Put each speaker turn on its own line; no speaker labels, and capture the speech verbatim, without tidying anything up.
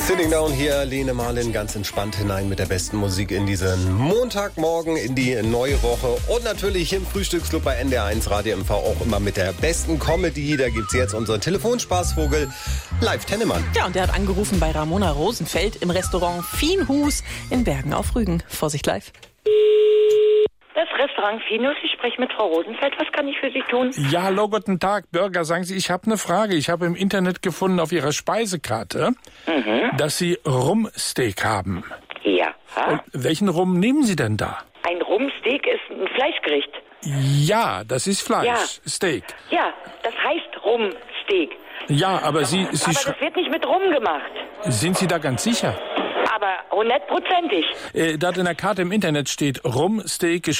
Sitting Down hier, Lene Marlin, ganz entspannt hinein mit der besten Musik in diesen Montagmorgen, in die neue Woche. Und natürlich im Frühstücksclub bei N D R eins Radio M V auch immer mit der besten Comedy. Da gibt's jetzt unseren Telefonspaßvogel, Live Tennemann.
Ja, und der hat angerufen bei Ramona Rosenfeld im Restaurant Fienhus in Bergen auf Rügen. Vorsicht live.
Das Restaurant Fienhus, ich spreche mit Frau Rosenfeld. Was kann ich für Sie tun?
Ja, hallo, guten Tag, Bürger. Sagen Sie, ich habe eine Frage. Ich habe im Internet gefunden auf Ihrer Speisekarte, mhm. dass Sie Rumsteak haben.
Ja.
Und welchen Rum nehmen Sie denn da?
Ein Rumsteak ist ein Fleischgericht.
Ja, das ist Fleisch.
Ja.
Steak.
Ja, das heißt Rumsteak.
Ja, aber Sie... Sie
aber das wird nicht mit Rum gemacht.
Sind Sie da ganz sicher?
Aber hundertprozentig.
Äh, dort in der Karte im Internet steht Rumsteak